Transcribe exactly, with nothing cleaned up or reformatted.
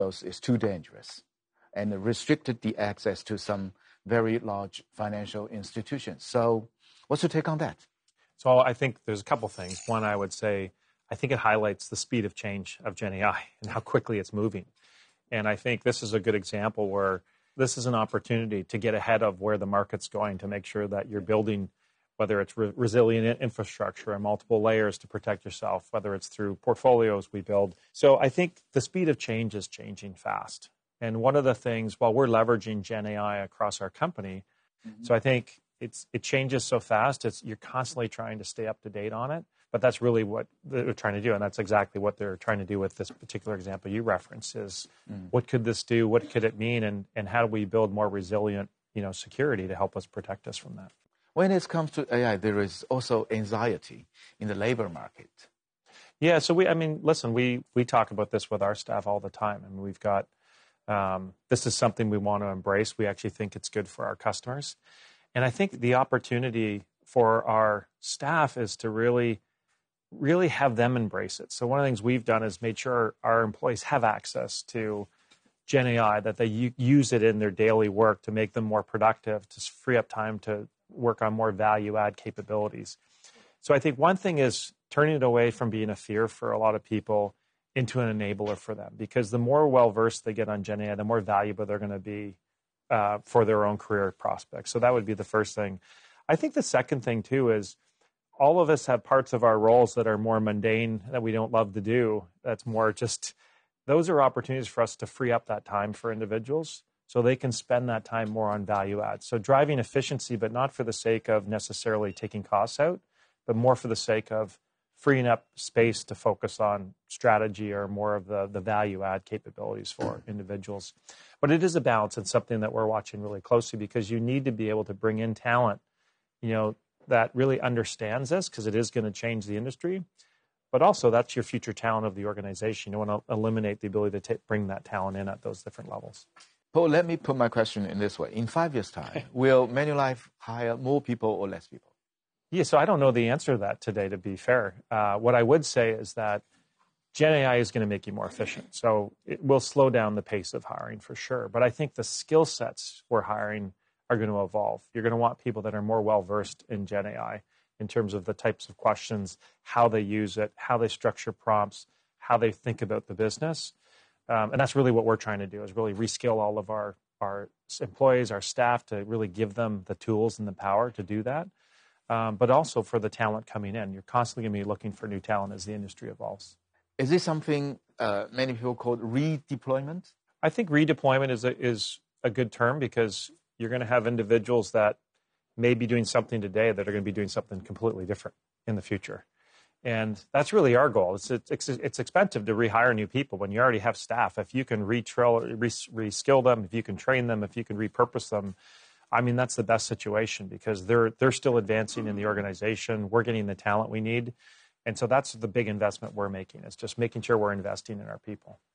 is too dangerous and restricted the access to some very large financial institutions. So what's your take on that? So I think there's a couple things. One, I would say, I think it highlights the speed of change of Gen A I and how quickly it's moving. And I think this is a good example where this is an opportunity to get ahead of where the market's going to make sure that you're building, whether it's re- resilient infrastructure and multiple layers to protect yourself, whether it's through portfolios we build. So I think the speed of change is changing fast. And one of the things, while we're leveraging Gen A I across our company, mm-hmm. so I think it's it changes so fast, it's you're constantly trying to stay up to date on it. But that's really what they're trying to do, and that's exactly what they're trying to do with this particular example you referenced is mm. what could this do, what could it mean, and, and how do we build more resilient, you know, security to help us protect us from that. When it comes to A I, there is also anxiety in the labor market. Yeah, so we, I mean, listen, we, we talk about this with our staff all the time, and we've got, um, this is something we want to embrace. We actually think it's good for our customers. And I think the opportunity for our staff is to really really have them embrace it. So one of the things we've done is made sure our employees have access to Gen A I, that they u- use it in their daily work to make them more productive, to free up time to work on more value-add capabilities. So I think one thing is turning it away from being a fear for a lot of people into an enabler for them, because the more well-versed they get on Gen A I, the more valuable they're going to be uh, for their own career prospects. So that would be the first thing. I think the second thing, too, is all of us have parts of our roles that are more mundane, that we don't love to do. That's more just, those are opportunities for us to free up that time for individuals so they can spend that time more on value add. So driving efficiency, but not for the sake of necessarily taking costs out, but more for the sake of freeing up space to focus on strategy or more of the, the value add capabilities for individuals. But it is a balance and something that we're watching really closely, because you need to be able to bring in talent, you know, that really understands this, because it is going to change the industry. But also, that's your future talent of the organization. You want to eliminate the ability to t- bring that talent in at those different levels. Paul, let me put my question in this way. In five years' time, will Manulife hire more people or less people? Yeah, so I don't know the answer to that today, to be fair. Uh, what I would say is that Gen A I is going to make you more efficient. So it will slow down the pace of hiring for sure. But I think the skill sets we're hiring are going to evolve. You're going to want people that are more well-versed in Gen A I in terms of the types of questions, how they use it, how they structure prompts, how they think about the business. Um, and that's really what we're trying to do, is really reskill all of our, our employees, our staff, to really give them the tools and the power to do that. Um, but also for the talent coming in. You're constantly going to be looking for new talent as the industry evolves. Is this something uh, many people call redeployment? I think redeployment is a, is a good term, because you're going to have individuals that may be doing something today that are going to be doing something completely different in the future. And that's really our goal. It's, it's, it's expensive to rehire new people when you already have staff. If you can re-trail, re- reskill them, if you can train them, if you can repurpose them, I mean, that's the best situation, because they're they're still advancing in the organization. We're getting the talent we need. And so that's the big investment we're making, is just making sure we're investing in our people.